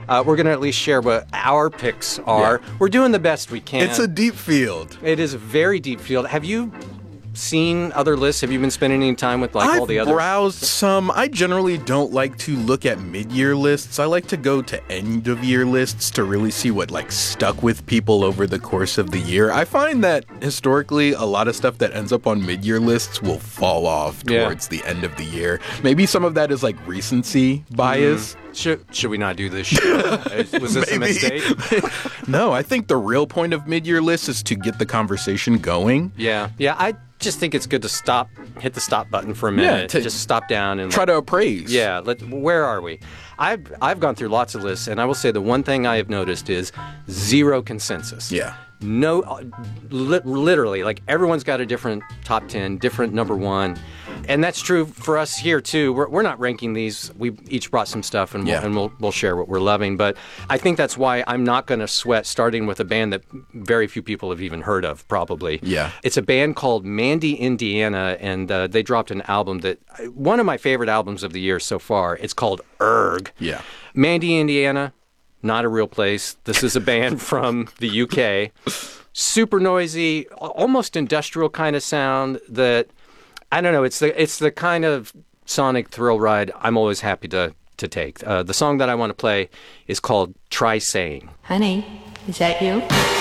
we're going to at least share what our picks are. Yeah. We're doing the best we can. It's a deep field. It is a very deep field. Have you seen other lists? Have you been spending any time with all the others? I've browsed some. I generally don't like to look at mid-year lists. I like to go to end-of-year lists to really see what stuck with people over the course of the year. I find that historically a lot of stuff that ends up on mid-year lists will fall off towards the end of the year. Maybe some of that is recency bias. Should we not do this show? Was this a mistake? No, I think the real point of mid-year lists is to get the conversation going. Yeah, I just think it's good to hit the stop button for a minute, just stop down and try to appraise. Yeah, where are we? I've gone through lots of lists, and I will say the one thing I have noticed is zero consensus. Yeah. No, literally, everyone's got a different top 10, different number one. And that's true for us here, too. We're not ranking these. We each brought some stuff, and we'll share what we're loving. But I think that's why I'm not going to sweat starting with a band that very few people have even heard of, probably. Yeah. It's a band called Mandy, Indiana, and they dropped an album one of my favorite albums of the year so far. It's called Erg. Yeah. Mandy, Indiana, not a real place. This is a band from the UK. Super noisy, almost industrial kind of sound that... I don't know. It's the kind of sonic thrill ride I'm always happy to take. The song that I want to play is called Try Saying. Honey, is that you?